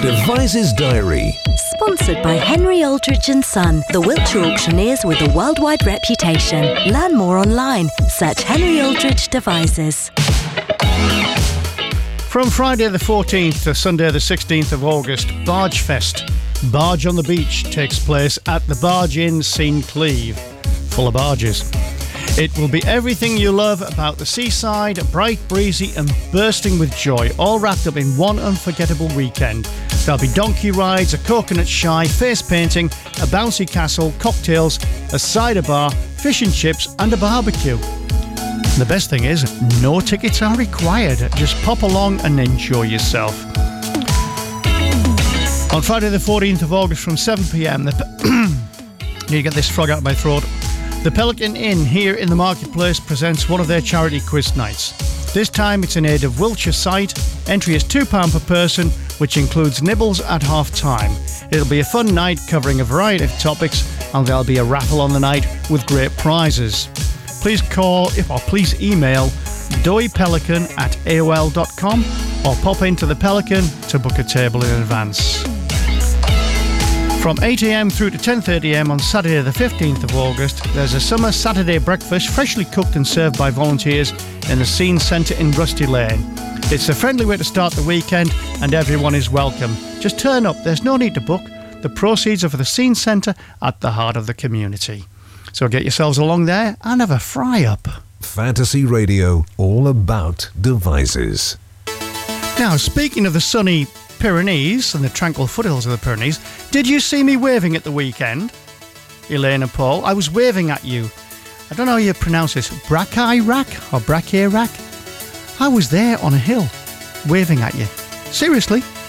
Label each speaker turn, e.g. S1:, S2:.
S1: Devizes Diary.
S2: Sponsored by Henry Aldridge & Son, the Wiltshire auctioneers with a worldwide reputation. Learn more online. Search Henry Aldridge Devices.
S3: From Friday the 14th to Sunday the 16th of August, Barge Fest. Barge on the Beach takes place at the Barge Inn, Scene Cleve. Full of barges. It will be everything you love about the seaside, bright, breezy and bursting with joy, all wrapped up in one unforgettable weekend. There'll be donkey rides, a coconut shy, face painting, a bouncy castle, cocktails, a cider bar, fish and chips and a barbecue. The best thing is, no tickets are required. Just pop along and enjoy yourself. On Friday the 14th of August from 7pm, you get this frog out of my throat. The Pelican Inn here in the Marketplace presents one of their charity quiz nights. This time it's in aid of Wiltshire Sight. Entry is £2 per person, which includes nibbles at half time. It'll be a fun night covering a variety of topics, and there'll be a raffle on the night with great prizes. Please please email doypelican@aol.com or pop into the Pelican to book a table in advance. From 8am through to 10:30am on Saturday the 15th of August, there's a summer Saturday breakfast freshly cooked and served by volunteers in the Scene Centre in Rusty Lane. It's a friendly way to start the weekend and everyone is welcome. Just turn up, there's no need to book. The proceeds are for the Scene Centre at the heart of the community. So get yourselves along there and have a fry-up.
S1: Fantasy Radio, all about devices.
S3: Now, speaking of the sunny Pyrenees and the tranquil foothills of the Pyrenees, did you see me waving at the weekend? Elaine and Paul, I was waving at you. I don't know how you pronounce this, Brachyrac or Brachyrac? I was there on a hill, waving at you. Seriously.